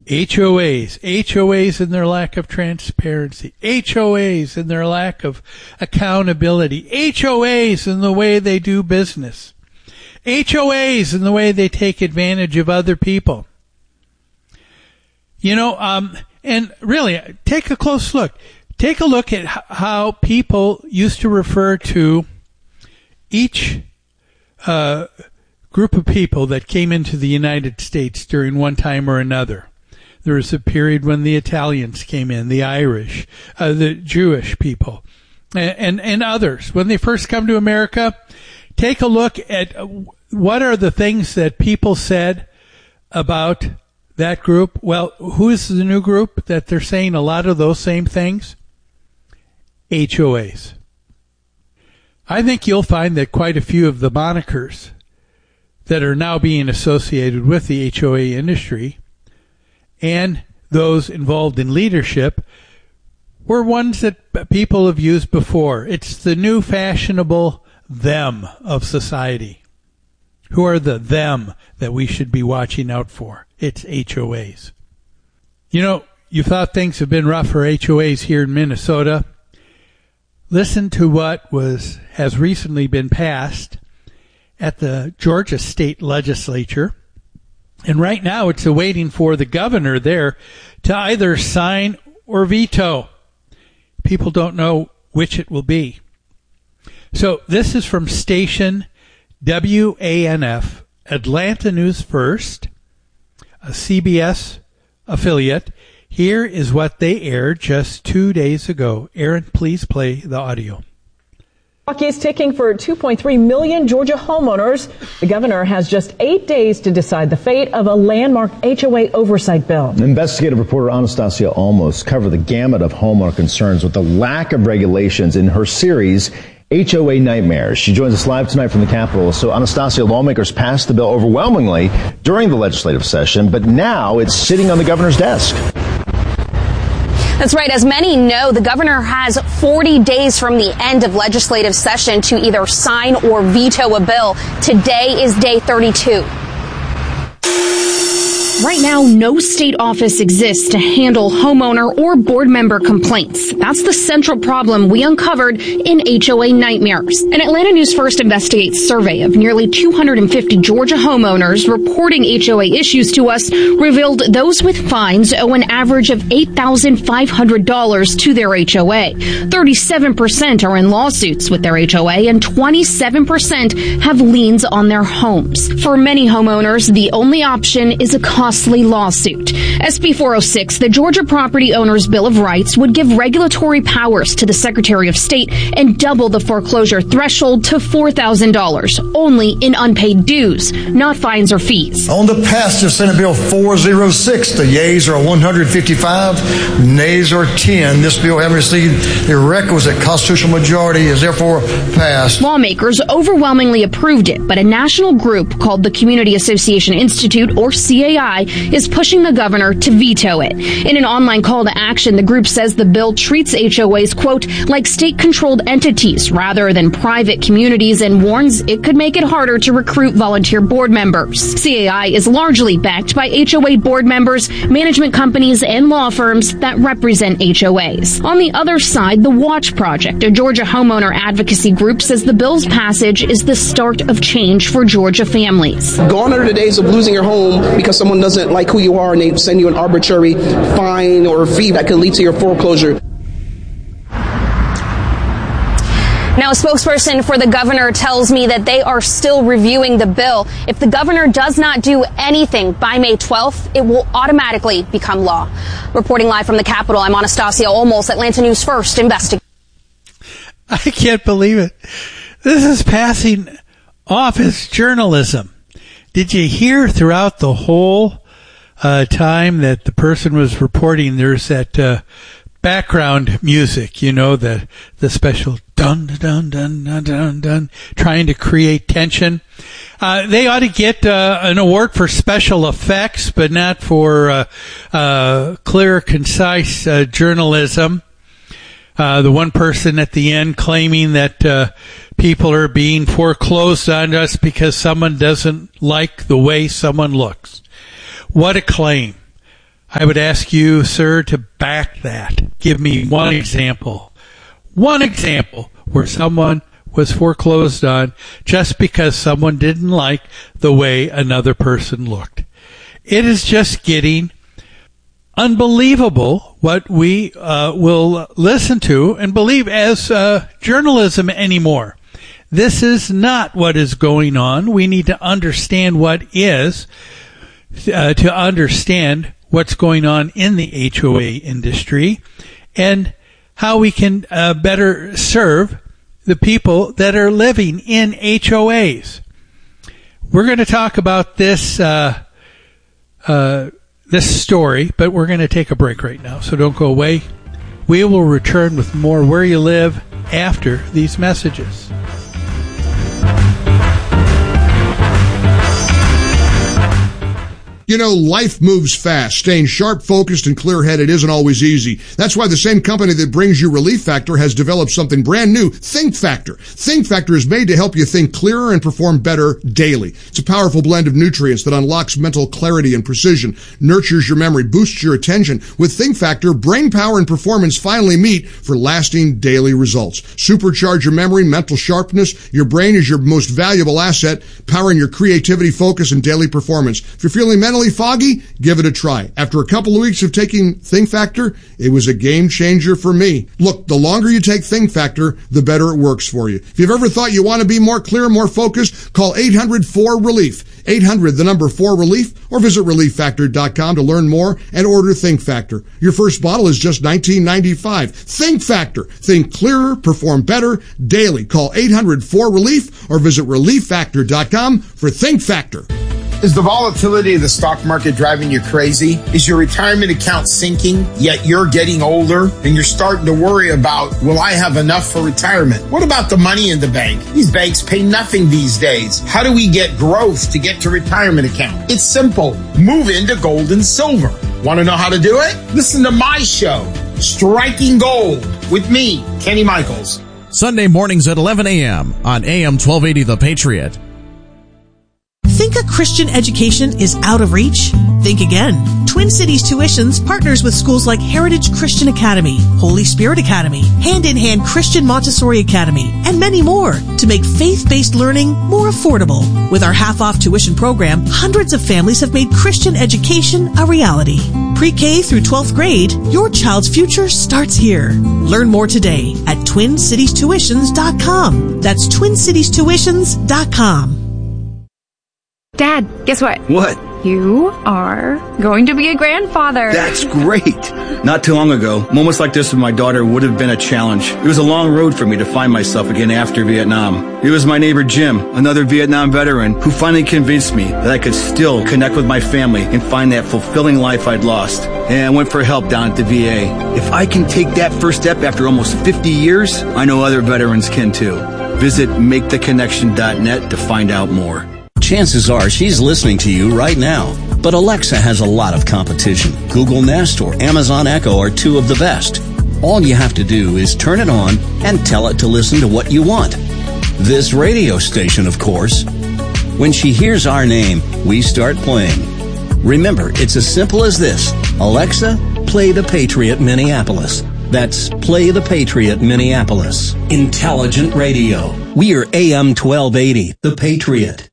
HOAs in their lack of transparency, HOAs in their lack of accountability, HOAs in the way they do business, HOAs in the way they take advantage of other people. And really, take a close look. Take a look at how people used to refer to each group of people that came into the United States during one time or another. There was a period when the Italians came in, the Irish, the Jewish people, and others. When they first come to America, take a look at what are the things that people said about that group. Well, who is the new group that they're saying a lot of those same things? HOAs. I think you'll find that quite a few of the monikers that are now being associated with the HOA industry and those involved in leadership were ones that people have used before. It's the new fashionable them of society. Who are the them that we should be watching out for? It's HOAs. You thought things have been rough for HOAs here in Minnesota. Listen to what has recently been passed at the Georgia State Legislature. And right now it's awaiting for the governor there to either sign or veto. People don't know which it will be. So this is from station WANF, Atlanta News First, a CBS affiliate. Here is what they aired just 2 days ago. Aaron, please play the audio. Clock is ticking for 2.3 million Georgia homeowners. The governor has just 8 days to decide the fate of a landmark HOA oversight bill. Investigative reporter Anastasia Olmos covered the gamut of homeowner concerns with the lack of regulations in her series, HOA Nightmares. She joins us live tonight from the Capitol. So, Anastasia, lawmakers passed the bill overwhelmingly during the legislative session, but now it's sitting on the governor's desk. That's right. As many know, the governor has 40 days from the end of legislative session to either sign or veto a bill. Today is day 32. Right now, no state office exists to handle homeowner or board member complaints. That's the central problem we uncovered in HOA Nightmares. An Atlanta News First Investigates survey of nearly 250 Georgia homeowners reporting HOA issues to us revealed those with fines owe an average of $8,500 to their HOA. 37% are in lawsuits with their HOA, and 27% have liens on their homes. For many homeowners, the only option is a costly lawsuit. SB 406, the Georgia Property Owners Bill of Rights, would give regulatory powers to the Secretary of State and double the foreclosure threshold to $4,000, only in unpaid dues, not fines or fees. On the passage of Senate Bill 406, the yeas are 155, nays are 10. This bill, having received the requisite constitutional majority, is therefore passed. Lawmakers overwhelmingly approved it, but a national group called the Community Association Institute, or CAI, is pushing the governor to veto it. In an online call to action, the group says the bill treats HOAs, quote, like state-controlled entities rather than private communities, and warns it could make it harder to recruit volunteer board members. CAI is largely backed by HOA board members, management companies, and law firms that represent HOAs. On the other side, the Watch Project, a Georgia homeowner advocacy group, says the bill's passage is the start of change for Georgia families. Gone are the days of losing your home because someone doesn't like who you are and they send you an arbitrary fine or fee that could lead to your foreclosure. Now, a spokesperson for the governor tells me that they are still reviewing the bill. If the governor does not do anything by May 12th, it will automatically become law. Reporting live from the Capitol, I'm Anastasia Olmos, Atlanta News First Investigates. I can't believe it. This is passing off as journalism. Did you hear throughout the whole time that the person was reporting, there's that background music, you know, the special dun dun dun dun dun dun, trying to create tension. They ought to get an award for special effects, but not for clear, concise journalism. The one person at the end claiming that people are being foreclosed on us because someone doesn't like the way someone looks. What a claim. I would ask you, sir, to back that. Give me one example where someone was foreclosed on just because someone didn't like the way another person looked. It is just getting unbelievable what we will listen to and believe as journalism anymore. This is not what is going on. We need to understand what is, to understand what's going on in the HOA industry and how we can better serve the people that are living in HOAs. We're going to talk about this this story, but we're going to take a break right now, so don't go away. We will return with more Where You Live after these messages. You know, life moves fast. Staying sharp, focused, and clear-headed isn't always easy. That's why the same company that brings you Relief Factor has developed something brand new, Think Factor. Think Factor is made to help you think clearer and perform better daily. It's a powerful blend of nutrients that unlocks mental clarity and precision, nurtures your memory, boosts your attention. With Think Factor, brain power and performance finally meet for lasting daily results. Supercharge your memory, mental sharpness. Your brain is your most valuable asset, powering your creativity, focus, and daily performance. If you're feeling mentally foggy, give it a try. After a couple of weeks of taking Think Factor, it was a game changer for me. Look, the longer you take Think Factor, the better it works for you. If you've ever thought you want to be more clear, more focused, call 800-4RELIEF. 800, the number 4RELIEF, or visit ReliefFactor.com to learn more and order Think Factor. Your first bottle is just $19.95. Think Factor. Think clearer, perform better daily. Call 800-4RELIEF or visit ReliefFactor.com for Think Factor. Is the volatility of the stock market driving you crazy? Is your retirement account sinking, yet you're getting older and you're starting to worry about, will I have enough for retirement? What about the money in the bank? These banks pay nothing these days. How do we get growth to get to retirement account? It's simple. Move into gold and silver. Want to know how to do it? Listen to my show, Striking Gold, with me, Kenny Michaels. Sunday mornings at 11 a.m. on AM 1280 The Patriot. Think a Christian education is out of reach? Think again. Twin Cities Tuitions partners with schools like Heritage Christian Academy, Holy Spirit Academy, Hand in Hand Christian Montessori Academy, and many more to make faith-based learning more affordable. With our half-off tuition program, hundreds of families have made Christian education a reality. Pre-K through 12th grade, your child's future starts here. Learn more today at TwinCitiesTuitions.com. That's TwinCitiesTuitions.com. Dad, guess what? What? You are going to be a grandfather. That's great. Not too long ago, moments like this with my daughter would have been a challenge. It was a long road for me to find myself again after Vietnam. It was my neighbor Jim, another Vietnam veteran, who finally convinced me that I could still connect with my family and find that fulfilling life I'd lost. And I went for help down at the VA. If I can take that first step after almost 50 years, I know other veterans can too. Visit MakeTheConnection.net to find out more. Chances are she's listening to you right now. But Alexa has a lot of competition. Google Nest or Amazon Echo are two of the best. All you have to do is turn it on and tell it to listen to what you want. This radio station, of course. When she hears our name, we start playing. Remember, it's as simple as this. Alexa, play The Patriot Minneapolis. That's Play The Patriot Minneapolis. Intelligent radio. We are AM 1280, The Patriot.